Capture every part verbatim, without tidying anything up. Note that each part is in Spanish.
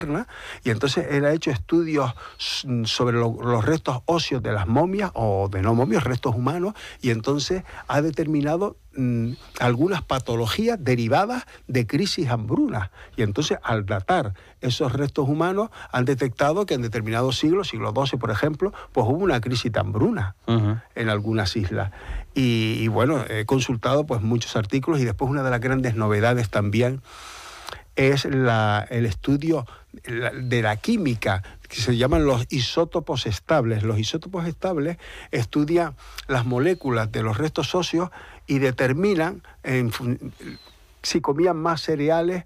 y entonces él ha hecho estudios sobre lo, los restos óseos de las momias, o de no momias, restos humanos, y entonces ha determinado mmm, algunas patologías derivadas de crisis hambrunas. Y entonces, al datar esos restos humanos, han detectado que en determinados siglos, siglo doce, por ejemplo, pues hubo una crisis de hambruna uh-huh. en algunas islas. Y, y bueno, he consultado pues muchos artículos, y después una de las grandes novedades también es la, el estudio de la química, que se llaman los isótopos estables. Los isótopos estables estudian las moléculas de los restos óseos y determinan en, si comían más cereales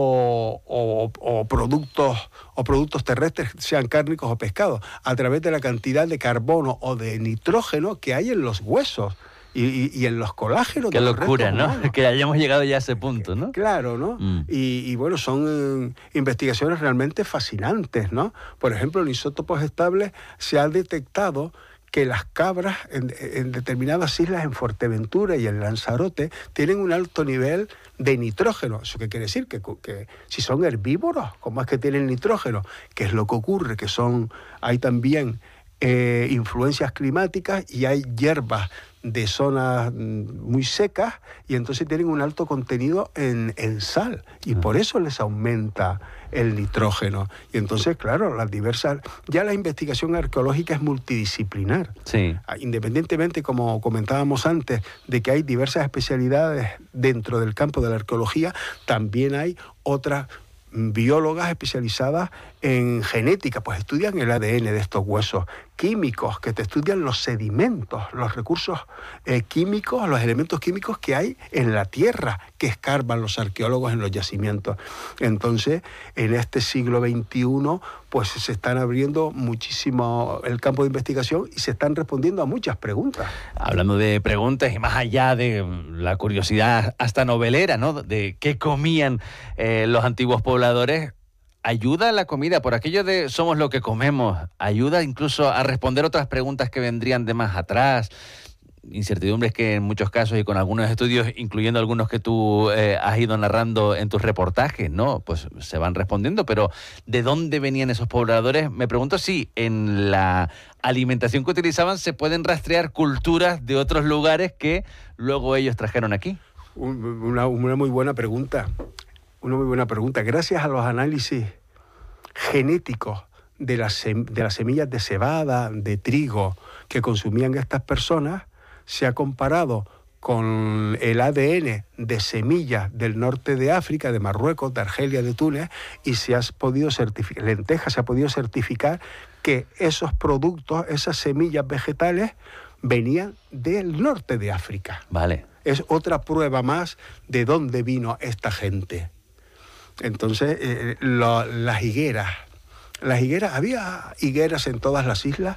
o, o, o, productos, o productos terrestres, sean cárnicos o pescados, a través de la cantidad de carbono o de nitrógeno que hay en los huesos. Y, y, y en los colágenos. Qué de los locura, ¿no? Humanos. Que hayamos llegado ya a ese punto, ¿no? Claro, ¿no? Mm. Y, y bueno, son eh, investigaciones realmente fascinantes, ¿no? Por ejemplo, en isótopos estables se ha detectado que las cabras en, en determinadas islas, en Fuerteventura y en Lanzarote, tienen un alto nivel de nitrógeno. ¿Eso qué quiere decir? Que, que si son herbívoros, ¿cómo es que tienen nitrógeno? ¿Qué es lo que ocurre? Que son, hay también eh, influencias climáticas y hay hierbas de zonas muy secas, y entonces tienen un alto contenido en, en sal, y por eso les aumenta el nitrógeno. Y entonces, claro, las diversas... Ya la investigación arqueológica es multidisciplinar. Sí. Independientemente, como comentábamos antes, de que hay diversas especialidades dentro del campo de la arqueología, también hay otras biólogas especializadas en genética, pues estudian el A D N de estos huesos, químicos que te estudian los sedimentos, los recursos eh, químicos, los elementos químicos que hay en la tierra, que escarban los arqueólogos en los yacimientos. Entonces, en este siglo veintiuno, pues se están abriendo muchísimo el campo de investigación y se están respondiendo a muchas preguntas. Hablando de preguntas, y más allá de la curiosidad hasta novelera, ¿no?, de qué comían eh, los antiguos pobladores, ¿ayuda la comida, por aquello de somos lo que comemos, ayuda incluso a responder otras preguntas que vendrían de más atrás? Incertidumbres que en muchos casos, y con algunos estudios, incluyendo algunos que tú eh, has ido narrando en tus reportajes, ¿no?, pues se van respondiendo, pero ¿de dónde venían esos pobladores? Me pregunto si en la alimentación que utilizaban se pueden rastrear culturas de otros lugares que luego ellos trajeron aquí. Una, una muy buena pregunta. Una muy buena pregunta. Gracias a los análisis genéticos de las, de las semillas de cebada, de trigo que consumían estas personas, se ha comparado con el A D N de semillas del norte de África, de Marruecos, de Argelia, de Túnez, y se ha podido certificar, lentejas, se ha podido certificar que esos productos, esas semillas vegetales, venían del norte de África. Vale. Es otra prueba más de dónde vino esta gente. Entonces, eh, lo, las higueras. ¿Las higueras? ¿Había higueras en todas las islas?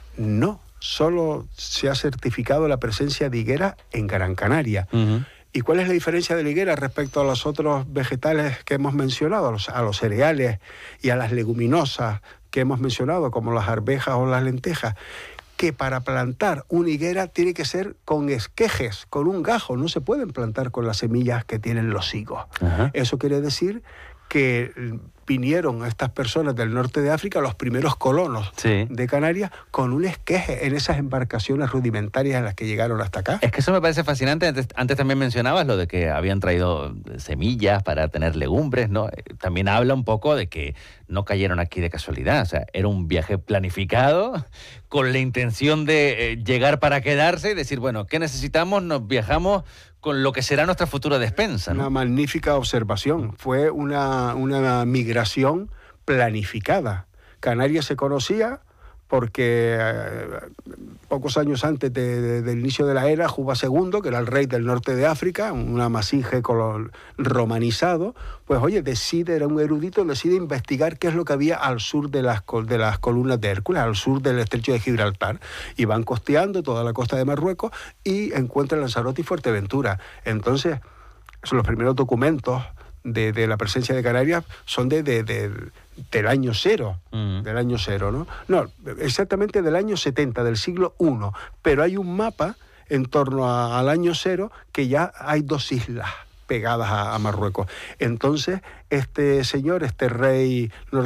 No, solo se ha certificado la presencia de higueras en Gran Canaria. Uh-huh. ¿Y cuál es la diferencia de la higuera respecto a los otros vegetales que hemos mencionado, a los, a los cereales y a las leguminosas que hemos mencionado, como las arvejas o las lentejas? Que para plantar una higuera tiene que ser con esquejes, con un gajo, no se pueden plantar con las semillas que tienen los higos. Uh-huh. Eso quiere decir que vinieron estas personas del norte de África, los primeros colonos sí. de Canarias, con un esqueje en esas embarcaciones rudimentarias en las que llegaron hasta acá. Es que eso me parece fascinante. Antes, antes también mencionabas lo de que habían traído semillas para tener legumbres, ¿no? También habla un poco de que no cayeron aquí de casualidad. O sea, era un viaje planificado con la intención de eh, llegar para quedarse y decir, bueno, ¿qué necesitamos? Nos viajamos con lo que será nuestra futura despensa, ¿no? Una magnífica observación. Fue una, una migración planificada. Canarias se conocía porque eh, pocos años antes de, de, del inicio de la era, Juba segundo, que era el rey del norte de África, un amasije romanizado, pues oye, decide, era un erudito, decide investigar qué es lo que había al sur de las, de las columnas de Hércules, al sur del estrecho de Gibraltar, y van costeando toda la costa de Marruecos y encuentran Lanzarote y Fuerteventura. Entonces, son los primeros documentos de, de la presencia de Canarias son de... de, de del año cero, mm. del año cero, ¿no? No, exactamente del año setenta, del siglo primero, pero hay un mapa en torno a, al año cero que ya hay dos islas pegadas a, a Marruecos. Entonces, este señor, este rey norteamericano,